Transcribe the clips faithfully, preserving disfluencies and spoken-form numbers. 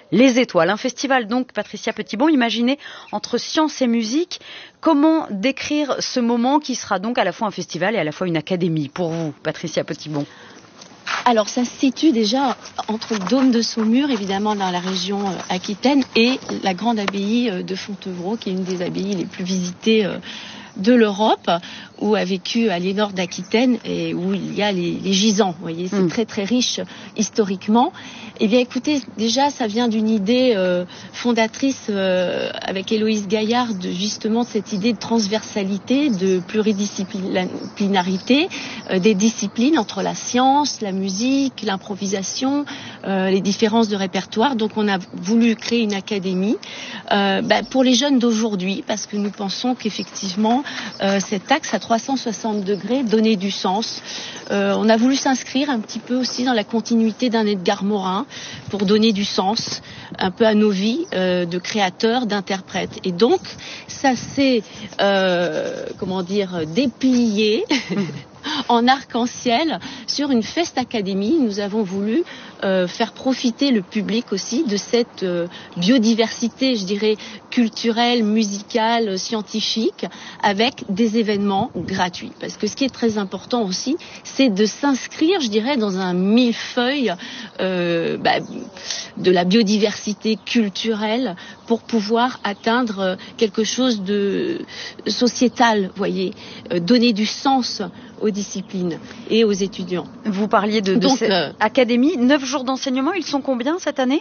les étoiles. Un festival donc, Patricia Petitbon, imaginé entre science et musique. Comment décrire ce moment qui sera donc à la fois un festival et à la fois une académie pour vous, Patricia Petitbon? Alors ça se situe déjà entre le Dôme de Saumur, évidemment dans la région Aquitaine, et la grande abbaye de Fontevraud, qui est une des abbayes les plus visitées de l'Europe, où a vécu Aliénor d'Aquitaine et où il y a les, les gisants. Vous voyez, c'est mmh. très très riche historiquement. Eh bien, écoutez, déjà, ça vient d'une idée euh, fondatrice euh, avec Héloïse Gaillard, de justement cette idée de transversalité, de pluridisciplinarité euh, des disciplines entre la science, la musique, l'improvisation, euh, les différences de répertoire. Donc, on a voulu créer une académie euh, bah, pour les jeunes d'aujourd'hui, parce que nous pensons qu'effectivement, euh, cet axe à trois cent soixante degrés donnait du sens. Euh, on a voulu s'inscrire un petit peu aussi dans la continuité d'un Edgar Morin, pour donner du sens un peu à nos vies euh, de créateurs, d'interprètes. Et donc, ça s'est, euh, comment dire, déplié en arc-en-ciel sur une Fest Academy. Nous avons voulu euh, faire profiter le public aussi de cette euh, biodiversité, je dirais, culturelle, musicale, scientifique, avec des événements gratuits. Parce que ce qui est très important aussi, c'est de s'inscrire, je dirais, dans un millefeuille euh, bah, de la biodiversité culturelle pour pouvoir atteindre quelque chose de sociétal, vous voyez, euh, donner du sens aux disciplines et aux étudiants. Vous parliez de, de Donc, cette euh, académie, neuf jours d'enseignement, ils sont combien cette année ?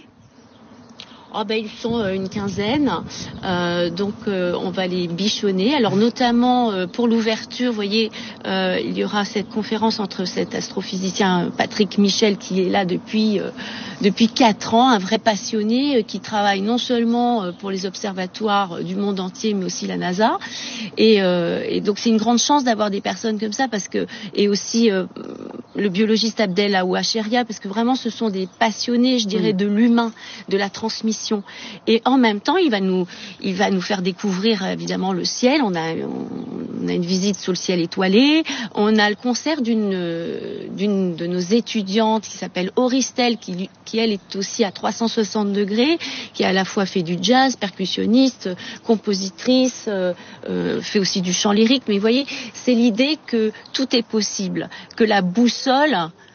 Oh ben, ils sont euh, une quinzaine, euh, donc euh, on va les bichonner. Alors notamment euh, pour l'ouverture, vous voyez, euh, il y aura cette conférence entre cet astrophysicien Patrick Michel qui est là depuis euh, depuis quatre ans, un vrai passionné euh, qui travaille non seulement euh, pour les observatoires euh, du monde entier, mais aussi la NASA. Et, euh, et donc c'est une grande chance d'avoir des personnes comme ça, parce que et aussi euh, le biologiste Abdel Aouacheria, parce que vraiment ce sont des passionnés, je dirais, de l'humain, de la transmission. Et en même temps, il va nous, il va nous faire découvrir évidemment le ciel. On a, on a une visite sous le ciel étoilé. On a le concert d'une, d'une de nos étudiantes qui s'appelle Auristel, qui, qui elle est aussi à trois cent soixante degrés, qui a à la fois fait du jazz, percussionniste, compositrice, euh, euh, fait aussi du chant lyrique. Mais vous voyez, c'est l'idée que tout est possible, que la boussole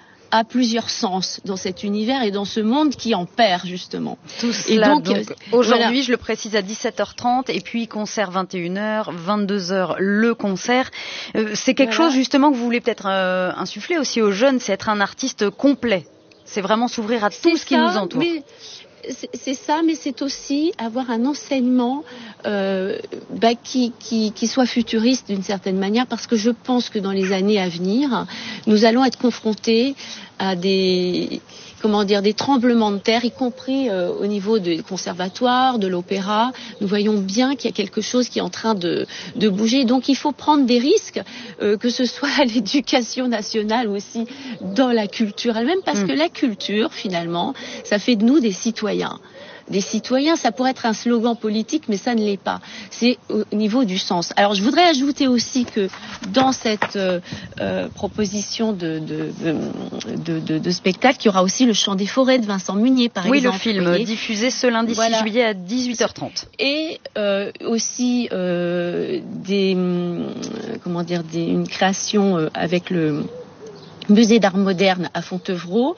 a plusieurs sens dans cet univers et dans ce monde qui en perd justement. Tout cela, et donc, donc aujourd'hui, voilà. Je le précise, à dix-sept heures trente et puis concert vingt et une heures, vingt-deux heures le concert. Euh, c'est quelque voilà. chose justement que vous voulez peut-être euh, insuffler aussi aux jeunes, c'est être un artiste complet. C'est vraiment s'ouvrir à tout c'est ce qui ça, nous entoure. Mais... C'est ça, mais c'est aussi avoir un enseignement euh, bah, qui, qui, qui soit futuriste d'une certaine manière, parce que je pense que dans les années à venir, nous allons être confrontés à des, comment dire, des tremblements de terre, y compris euh, au niveau des conservatoires, de l'opéra. Nous voyons bien qu'il y a quelque chose qui est en train de, de bouger. Donc il faut prendre des risques, euh, que ce soit à l'éducation nationale ou aussi dans la culture elle-même, parce mmh. que la culture, finalement, ça fait de nous des citoyens. Des citoyens, ça pourrait être un slogan politique, mais ça ne l'est pas. C'est au niveau du sens. Alors, je voudrais ajouter aussi que dans cette euh, euh, proposition de, de, de, de, de spectacle, il y aura aussi le Chant des forêts de Vincent Munier, par oui, exemple. Oui, le film voyez. diffusé ce lundi voilà. six juillet à dix-huit heures trente. Et euh, aussi euh, des, comment dire, des, une création euh, avec le Musée d'art moderne à Fontevraud.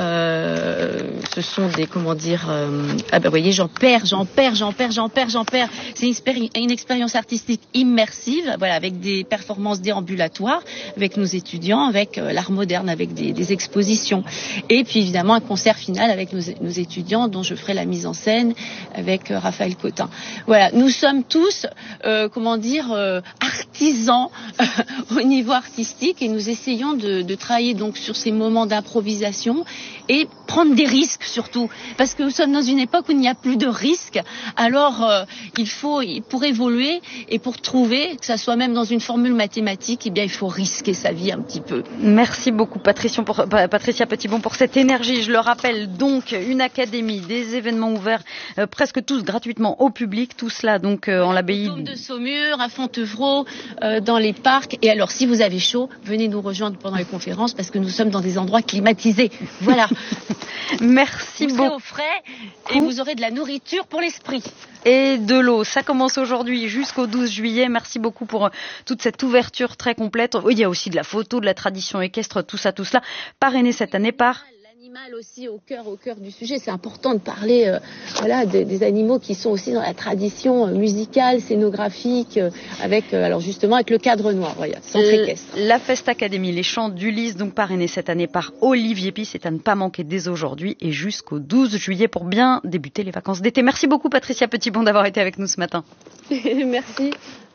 Euh, ce sont des, comment dire, euh, ah ben, vous voyez, j'en perds, j'en perds, j'en perds, j'en perds, j'en perds. C'est une, expéri- une expérience artistique immersive, voilà, avec des performances déambulatoires, avec nos étudiants, avec euh, l'art moderne, avec des, des expositions. Et puis évidemment un concert final avec nos, nos étudiants, dont je ferai la mise en scène avec euh, Raphaël Cotin. Voilà, nous sommes tous, euh, comment dire, euh, artisans au niveau artistique, et nous essayons de, de travailler donc sur ces moments d'improvisation et prendre des risques surtout, parce que nous sommes dans une époque où il n'y a plus de risques. Alors euh, il faut, pour évoluer et pour trouver, que ça soit même dans une formule mathématique, eh bien il faut risquer sa vie un petit peu. Merci beaucoup Patricia, pour, Patricia Petitbon pour cette énergie. Je le rappelle, donc une académie, des événements ouverts euh, presque tous gratuitement au public, tout cela donc euh, en l'abbaye au Dôme de Saumur, à Fontevraud, euh, dans les parcs. Et alors si vous avez chaud, venez nous rejoindre pendant les conférences. préférence parce que nous sommes dans des endroits climatisés. Voilà. Merci vous beaucoup. Serez au frais et vous aurez de la nourriture pour l'esprit. Et de l'eau. Ça commence aujourd'hui jusqu'au douze juillet. Merci beaucoup pour toute cette ouverture très complète. Il y a aussi de la photo, de la tradition équestre, tout ça, tout cela. Parrainé cette année par... L'animal aussi au cœur, au cœur du sujet. C'est important de parler euh, voilà, des, des animaux qui sont aussi dans la tradition euh, musicale, scénographique, euh, avec, euh, alors justement, avec le cadre noir, voilà, centre équestre. La Fest Academy, les chants d'Ulysse, donc parrainés cette année par Olivier Py, c'est à ne pas manquer dès aujourd'hui et jusqu'au douze juillet pour bien débuter les vacances d'été. Merci beaucoup Patricia Petitbon d'avoir été avec nous ce matin. Merci.